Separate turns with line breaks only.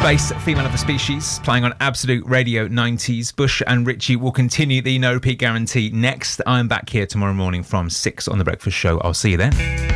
Space, Female of the Species, playing on Absolute Radio 90s. Bush and Richie will continue the No Repeat Guarantee next. I'm back here tomorrow morning from 6 on The Breakfast Show. I'll see you then.